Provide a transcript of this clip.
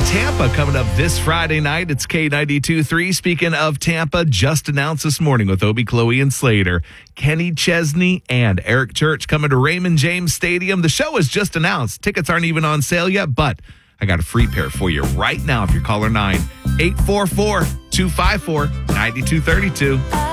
Tampa coming up this Friday night. It's K92.3. Speaking of Tampa, just announced this morning with Obie, Chloe, and Slater, Kenny Chesney and Eric Church coming to Raymond James Stadium. The show is just announced. Tickets aren't even on sale yet, but I got a free pair for you right now if you're caller 9-844-254-9232.